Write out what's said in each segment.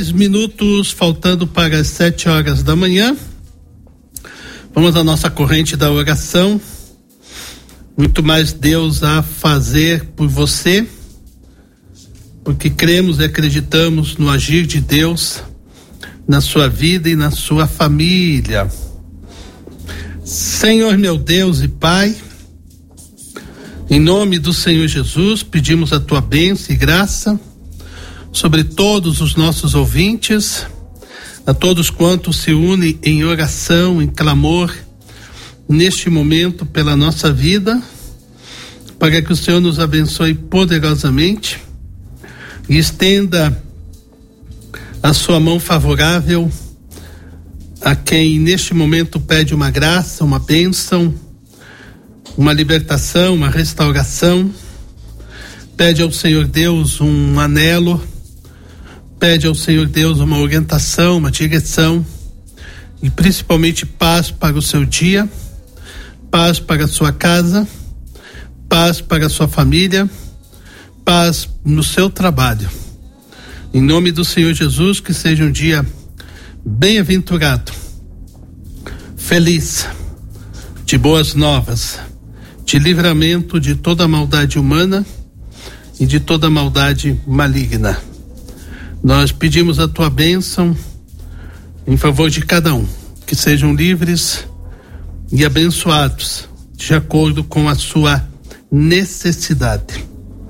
Minutos faltando para as 7 horas da manhã. Vamos à nossa corrente da oração. Muito mais Deus a fazer por você, porque cremos e acreditamos no agir de Deus na sua vida e na sua família. Senhor meu Deus e Pai, em nome do Senhor Jesus, pedimos a tua bênção e graça sobre todos os nossos ouvintes, a todos quantos se unem em oração, em clamor, neste momento pela nossa vida, para que o Senhor nos abençoe poderosamente e estenda a sua mão favorável a quem neste momento pede uma graça, uma bênção, uma libertação, uma restauração, pede ao Senhor Deus um anelo, pede ao Senhor Deus uma orientação, uma direção e principalmente paz para o seu dia, paz para a sua casa, paz para a sua família, paz no seu trabalho. Em nome do Senhor Jesus, que seja um dia bem-aventurado, feliz, de boas novas, de livramento de toda maldade humana e de toda maldade maligna. Nós pedimos a tua bênção em favor de cada um, que sejam livres e abençoados de acordo com a sua necessidade.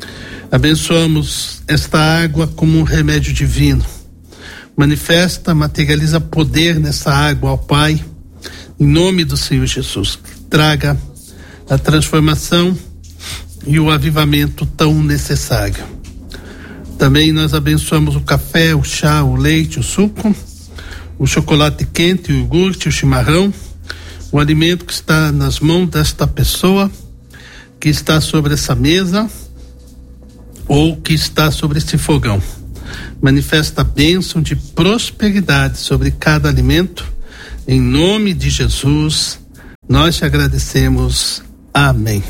Abençoamos esta água como um remédio divino. Manifesta, materializa poder nessa água, ó Pai, em nome do Senhor Jesus, que traga a transformação e o avivamento tão necessário. Também nós abençoamos o café, o chá, o leite, o suco, o chocolate quente, o iogurte, o chimarrão, o alimento que está nas mãos desta pessoa, que está sobre essa mesa ou que está sobre esse fogão. Manifesta a bênção de prosperidade sobre cada alimento. Em nome de Jesus, nós te agradecemos. Amém.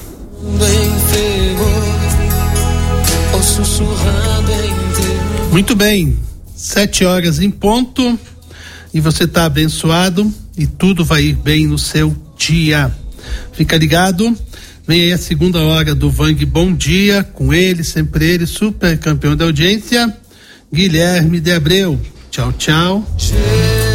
Muito bem, 7 horas em ponto e você está abençoado e tudo vai ir bem no seu dia. Fica ligado, vem aí a segunda hora do Vang Bom Dia, com ele, sempre ele, super campeão da audiência, Guilherme de Abreu. Tchau, tchau.